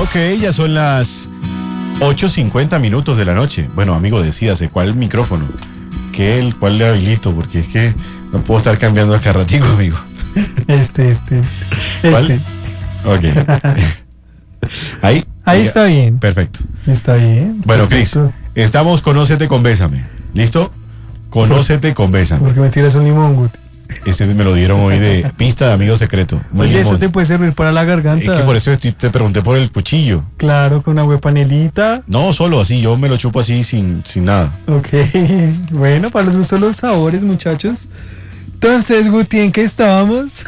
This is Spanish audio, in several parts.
Ok, ya son las 8:50 minutos de la noche. Bueno, amigo, decídase, ¿cuál micrófono? ¿Cuál le habilito? Porque es que no puedo estar cambiando acá ratico, amigo. ¿Cuál? Ok. Ahí está bien. Perfecto. Está bien. Bueno, Cris, estamos Conócete con Bésame. ¿Listo? Conócete con Bésame. ¿Por qué me tiras un limón, Guti? Ese me lo dieron hoy de pista de amigo secreto. Oye, esto te puede servir para la garganta. Es que por eso te pregunté por el cuchillo. Claro, con agua panelita. No, solo así, yo me lo chupo así sin nada. Ok, bueno, para los gustos los sabores, muchachos. Entonces, Guti, ¿en qué estábamos?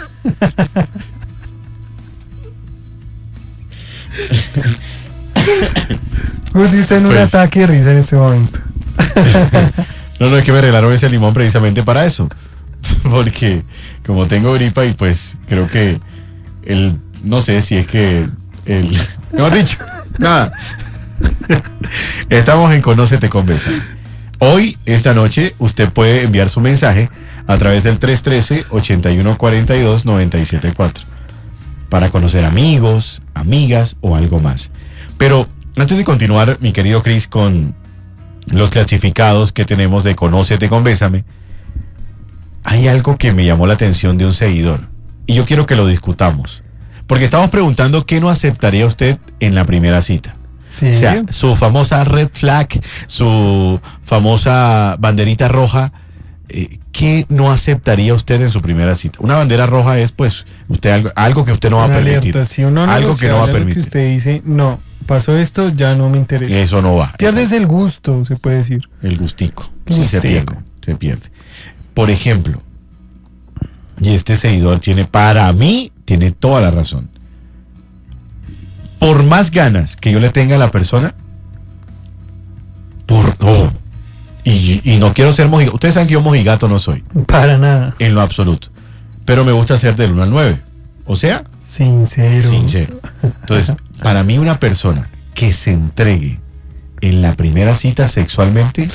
Guti está en un ataque de risa en este momento. No, es que me regalaron ese limón precisamente para eso. Porque como tengo gripa y pues creo que no sé si es que mejor dicho, nada. Estamos en Conócete con Bésame. Hoy, esta noche, usted puede enviar su mensaje a través del 313-8142-974 para conocer amigos, amigas o algo más. Pero antes de continuar, mi querido Cris, con los clasificados que tenemos de Conócete con Bésame, hay algo que me llamó la atención de un seguidor y yo quiero que lo discutamos, porque estamos preguntando qué no aceptaría usted en la primera cita. Sí. O sea, su famosa red flag, su famosa banderita roja, ¿qué no aceptaría usted en su primera cita? Una bandera roja es pues usted algo que usted no va a permitir. Alerta, si uno algo que no va a permitir. Que usted dice, no, pasó esto, ya no me interesa. Eso no va. Pierdes el gusto, se puede decir. El gustico. Sí, se pierde. Por ejemplo, y este seguidor para mí, tiene toda la razón. Por más ganas que yo le tenga a la persona, y no quiero ser mojigato. Ustedes saben que yo mojigato no soy. Para nada. En lo absoluto. Pero me gusta hacer del 1 al 9. O sea, sincero. Entonces, para mí una persona que se entregue en la primera cita sexualmente,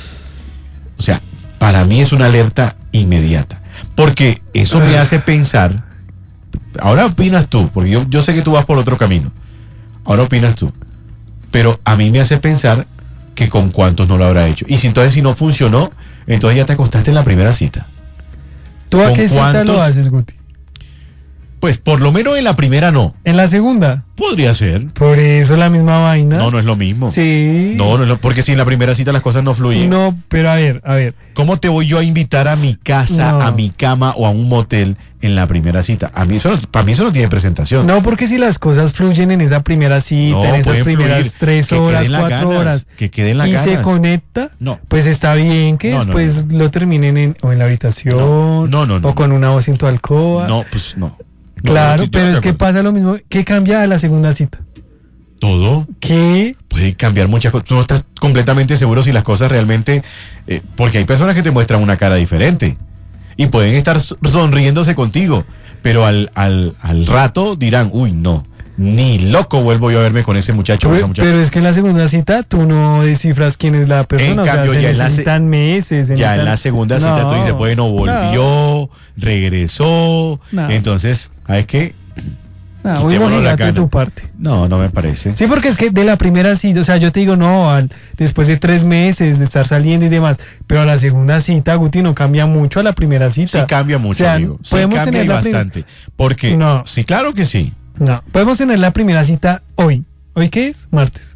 o sea, para mí es una alerta inmediata. Porque eso me hace pensar, ahora opinas tú, porque yo sé que tú vas por otro camino. Ahora opinas tú. Pero a mí me hace pensar que con cuántos no lo habrá hecho. Y si no funcionó, entonces ya te acostaste en la primera cita. ¿Tú a qué cita lo haces, Guti? Pues por lo menos en la primera no. ¿En la segunda? Podría ser. Por eso la misma vaina. No es lo mismo. Sí. No, porque si en la primera cita las cosas no fluyen. No, pero a ver. ¿Cómo te voy yo a invitar a mi casa, a mi cama o a un motel en la primera cita? Para mí eso no tiene presentación. No, porque si las cosas fluyen en esa primera cita, en esas primeras 3 horas, 4 horas, que queden las ganas. Y se conecta, pues está bien que después lo terminen o en la habitación, o con una voz en tu alcoba. No, pues no. Claro, pero es que pasa lo mismo. ¿Qué cambia a la segunda cita? Todo. ¿Qué? Puede cambiar muchas cosas. Tú no estás completamente seguro si las cosas realmente... porque hay personas que te muestran una cara diferente y pueden estar sonriéndose contigo, pero al rato dirán, uy, no, ni loco vuelvo yo a verme con ese muchacho o esa muchacha. Pero es que en la segunda cita tú no descifras quién es la persona. En cambio, ya necesitan meses. Ya en la segunda cita tú dices, bueno, volvió, regresó. Entonces, ¿sabes qué? Muy mojigato de tu parte. No me parece. Sí, porque es que de la primera cita, o sea, yo te digo, después de 3 meses de estar saliendo y demás, pero a la segunda cita, Guti, no cambia mucho a la primera cita. Sí cambia mucho, amigo. Sí cambia bastante. Porque, sí, claro que sí. No, podemos tener la primera cita hoy. ¿Hoy qué es? Martes.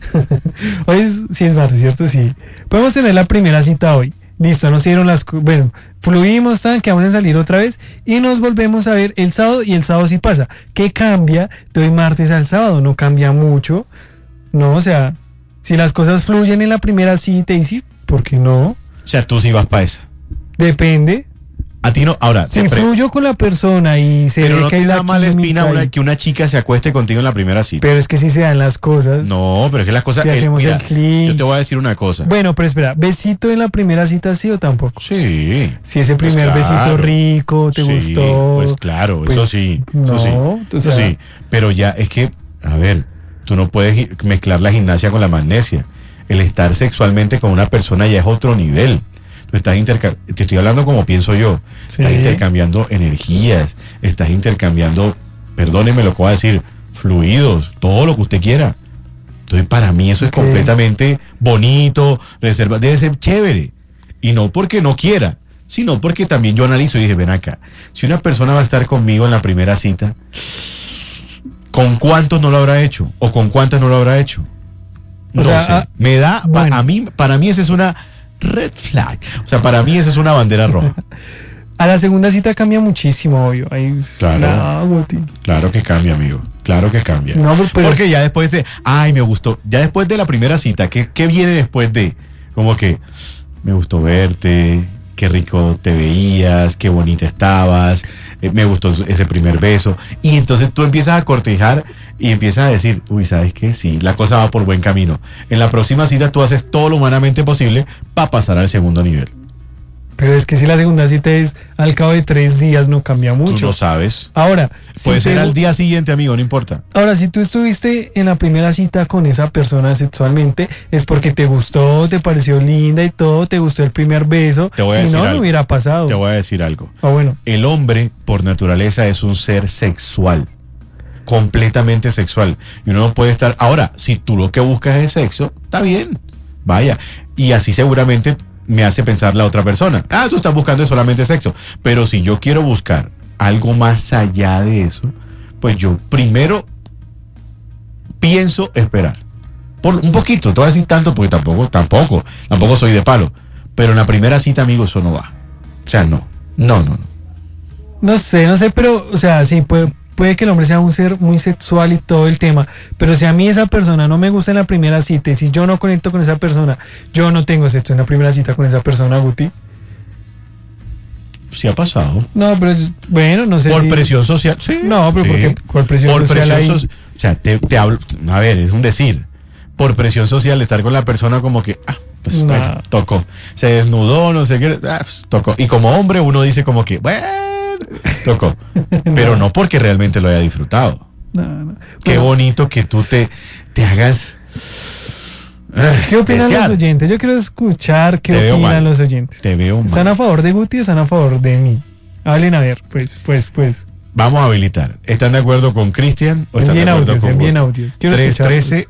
Sí es martes, ¿cierto? Sí. Podemos tener la primera cita hoy. Listo, nos dieron bueno, fluimos, quedamos en salir otra vez y nos volvemos a ver el sábado, y el sábado sí pasa. ¿Qué cambia de hoy martes al sábado? No cambia mucho. No, o sea, si las cosas fluyen en la primera cita, y sí, ¿por qué no? O sea, tú sí vas para esa. Depende. A ti no, ahora. Si fluyo con la persona y se pero ve no que te da mala espina que una chica se acueste contigo en la primera cita. Pero es que si se dan las cosas. No, pero es que las cosas. Si hacemos el clic. Yo te voy a decir una cosa. Bueno, pero espera, ¿besito en la primera cita sí o tampoco? Sí. Si ese primer besito rico te gustó. Pues claro, pues, eso sí. No, eso sí. Pero ya es que, a ver, tú no puedes mezclar la gimnasia con la magnesia. El estar sexualmente con una persona ya es otro nivel. Te estoy hablando como pienso yo. Estás intercambiando energías, estás intercambiando, perdónenme lo que voy a decir, fluidos, todo lo que usted quiera. Entonces, para mí eso es Ok. completamente bonito, reserva, debe ser chévere. Y no porque no quiera, sino porque también yo analizo y dije, ven acá, si una persona va a estar conmigo en la primera cita, ¿con cuántos no lo habrá hecho? ¿O con cuántas no lo habrá hecho? No O sea, sé. Me da, bueno. para mí esa es una red flag. O sea, para mí esa es una bandera roja. A la segunda cita cambia muchísimo, obvio. Ahí, Claro. no, Guti. Claro que cambia, amigo. Claro que cambia. No, pero- Porque ya después de, ay, me gustó. Ya después de la primera cita, ¿qué viene después de? Como que, me gustó verte, qué rico te veías, qué bonita estabas, me gustó ese primer beso. Y entonces tú empiezas a cortejar y empiezas a decir, uy, ¿sabes qué? Sí, la cosa va por buen camino. En la próxima cita tú haces todo lo humanamente posible para pasar al segundo nivel. Pero es que si la segunda cita es al cabo de 3 días, no cambia Tú mucho. lo sabes. Ahora, Puede si ser te- al día siguiente, amigo, no importa. Ahora, si tú estuviste en la primera cita con esa persona sexualmente, es porque te gustó, te pareció linda y todo, te gustó el primer beso. Te voy a si decir no, no algo. hubiera pasado. Te voy a decir algo. Ah, bueno. El hombre, por naturaleza, es un ser sexual. Completamente sexual. Y uno no puede estar. Ahora, si tú lo que buscas es sexo, está bien. Vaya. Y así seguramente me hace pensar la otra persona. Ah, tú estás buscando solamente sexo. Pero si yo quiero buscar algo más allá de eso, pues yo primero pienso esperar. Por un poquito, te voy a decir tanto porque tampoco soy de palo. Pero en la primera cita, amigo, eso no va. O sea, no. No sé, pero, o sea, sí, puede que el hombre sea un ser muy sexual y todo el tema, pero si a mí esa persona no me gusta en la primera cita y si yo no conecto con esa persona, yo no tengo sexo en la primera cita con esa persona, Guti. Sí ha pasado. No, pero bueno, no sé Por si... presión social, sí. No, pero sí. porque por presión Por social ahí- o sea, te hablo, a ver, es un decir. Por presión social de estar con la persona como que, pues No. bueno, tocó. Se desnudó, no sé qué, pues, tocó. Y como hombre uno dice como que, bueno, tocó. Pero no porque realmente lo haya disfrutado. No. Qué Bueno, bonito que tú te hagas. ¿qué opinan desear. los oyentes? Yo quiero escuchar qué Te veo opinan mal. los oyentes. Te veo ¿Están mal. a favor de Guti o están a favor de mí? Hablen a ver, pues. Vamos a habilitar. ¿Están de acuerdo con Cristian o están de Envíen acuerdo audios, con envíen Guti? audios. Quiero escuchar.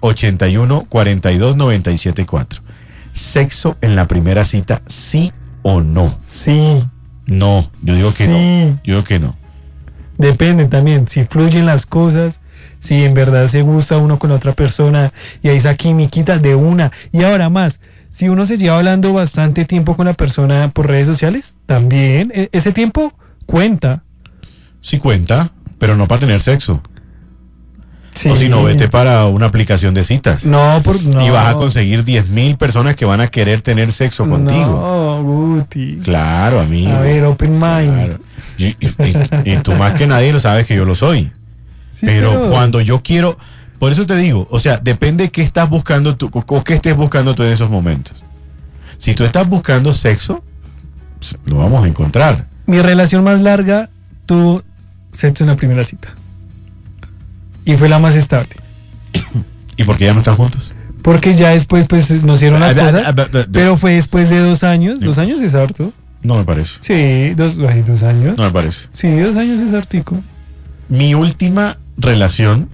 313-81-42-974. ¿Sexo en la primera cita, sí o no? Sí, No, yo digo que Sí. no. Yo digo que no. depende también. Si fluyen las cosas, si en verdad se gusta uno con la otra persona y hay esa quimiquita de una. Y ahora más, si uno se lleva hablando bastante tiempo con la persona por redes sociales, también ese tiempo cuenta. Sí cuenta, pero no para tener sexo. Sí. O si no, vete para una aplicación de citas. No, no. Y vas a conseguir 10,000 personas que van a querer tener sexo contigo. No, Guti. Claro, amigo. A ver, open mind. Claro. Y tú más que nadie lo sabes que yo lo soy. Sí, pero cuando yo quiero, por eso te digo, o sea, depende de qué estás buscando tú, o qué estés buscando tú en esos momentos. Si tú estás buscando sexo, pues, lo vamos a encontrar. Mi relación más larga tuvo sexo en la primera cita. Y fue la más estable. ¿Y por qué ya no están juntos? Porque ya después pues nos hicieron las cosas. Pero Pero fue después de 2 años. Sí. 2 años es harto. no me parece. Sí, 2 años. No me parece. Sí, 2 años es hartico. Mi última relación,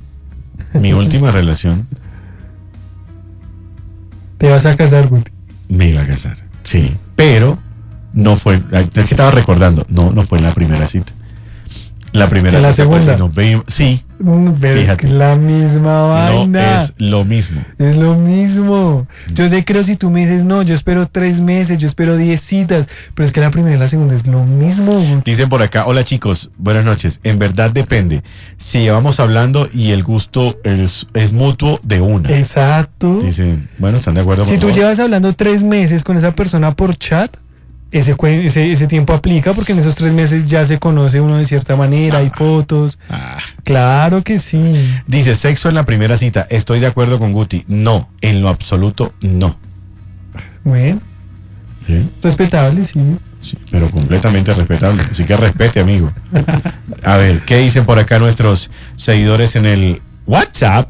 Te vas a casar, Guti. me iba a casar. Sí. Pero no fue, es que estaba recordando, no fue en la primera cita. La primera ¿En la cita, pues, segunda? sí, nos veíamos, sí, Pero es Fíjate. que es la misma no vaina. es lo mismo. Es lo mismo. Yo te creo si tú me dices, no, yo espero 3 meses, yo espero 10 citas. Pero es que la primera y la segunda es lo mismo, Guti. Dicen por acá, hola chicos, buenas noches. En verdad depende. Si llevamos hablando y el gusto es mutuo de una. Exacto. Dicen, bueno, ¿están de acuerdo? Si por tú favor? llevas hablando 3 meses con esa persona por chat, ese tiempo aplica porque en esos 3 meses ya se conoce uno de cierta manera, hay fotos. Ah. Claro que sí. Dice, sexo en la primera cita. Estoy de acuerdo con Guti. No, en lo absoluto no. Bueno, ¿Sí? respetable, sí. Sí, pero completamente respetable. Así que respete, amigo. A ver, ¿qué dicen por acá nuestros seguidores en el WhatsApp?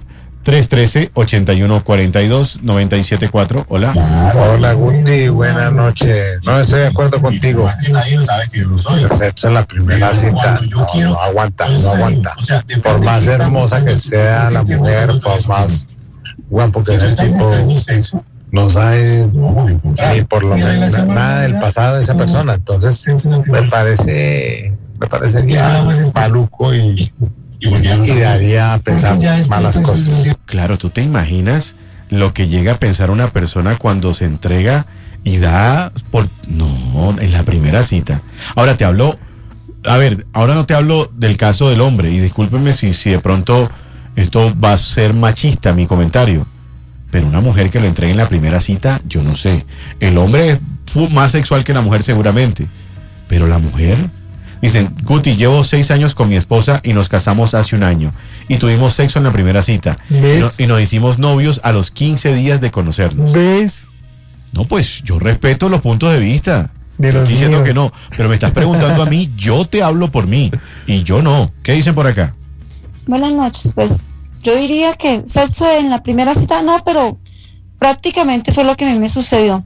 313-8142-974. Hola. Hola Guti, buenas noches. No estoy de acuerdo contigo. El sexo en la primera cita no aguanta. Por más hermosa que sea la mujer, por más guapo que sea el tipo, no sabe ni por lo menos nada del pasado de esa persona. Entonces me parece ya maluco y daría a pensar malas cosas. Claro, ¿tú te imaginas lo que llega a pensar una persona cuando se entrega y da por... No, en la primera cita. Ahora te hablo... A ver, ahora no te hablo del caso del hombre, y discúlpenme si de pronto esto va a ser machista mi comentario, pero una mujer que lo entregue en la primera cita, yo no sé. El hombre es más sexual que la mujer seguramente, pero la mujer... Dicen, Guti, llevo 6 años con mi esposa y nos casamos hace un año. Y tuvimos sexo en la primera cita. Y nos hicimos novios a los 15 días de conocernos. ¿Ves? No, pues yo respeto los puntos de vista. De los estoy diciendo míos. que no, pero me estás preguntando a mí, yo te hablo por mí. Y yo no. ¿Qué dicen por acá? Buenas noches, pues yo diría que sexo en la primera cita no, pero prácticamente fue lo que a mí me sucedió.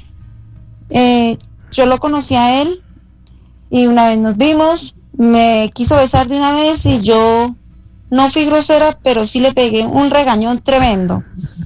Yo lo conocí a él y una vez nos vimos, me quiso besar de una vez y yo no fui grosera, pero sí le pegué un regañón tremendo.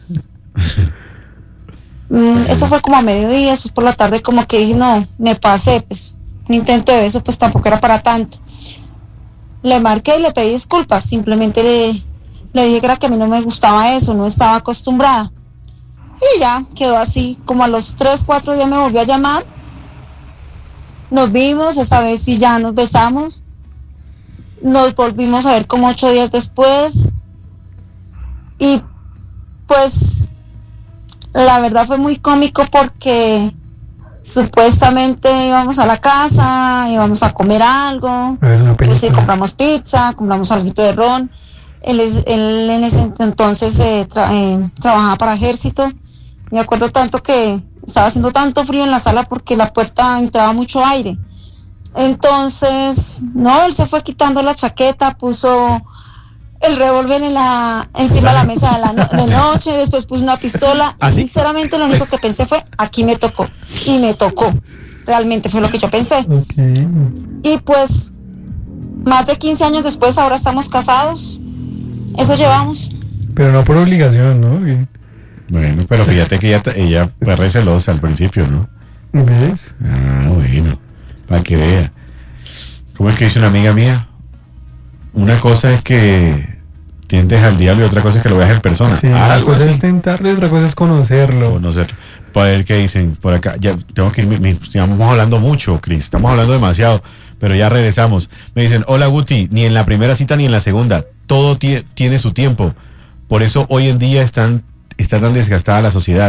Eso fue como a mediodía, eso es por la tarde, como que dije, no, me pasé, pues un intento de beso pues tampoco era para tanto. Le marqué y le pedí disculpas, simplemente le dije que era que a mí no me gustaba eso, no estaba acostumbrada. Y ya, quedó así, como a los 3-4 días me volvió a llamar. Nos vimos, esta vez sí ya nos besamos. Nos volvimos a ver como 8 días después. Y pues la verdad fue muy cómico porque supuestamente íbamos a la casa, íbamos a comer algo. Pues sí, compramos pizza, compramos algo de ron. Él en ese entonces trabajaba para Ejército. Me acuerdo tanto que estaba haciendo tanto frío en la sala porque la puerta entraba mucho aire. Entonces, no, él se fue quitando la chaqueta, puso el revólver encima de la mesa de noche, después puso una pistola. ¿Ah, sí? Sinceramente lo único que pensé fue, aquí me tocó. Y me tocó. Realmente fue lo que yo pensé. Okay. Y pues, más de 15 años después, ahora estamos casados. Eso llevamos. Pero no por obligación, ¿no? Bueno, pero fíjate que ella fue recelosa al principio, ¿no? ¿Ves? Ah, bueno, para que vea. ¿Cómo es que dice una amiga mía? Una cosa es que tientes al diablo y otra cosa es que lo veas en persona. Sí, una cosa es tentarlo y otra cosa es conocerlo. Conocerlo. Para ver qué dicen por acá. Ya tengo que irme. Estamos hablando mucho, Cris. Estamos hablando demasiado. Pero ya regresamos. Me dicen, hola Guti, ni en la primera cita ni en la segunda. Todo tiene su tiempo. Por eso hoy en día está tan desgastada la sociedad.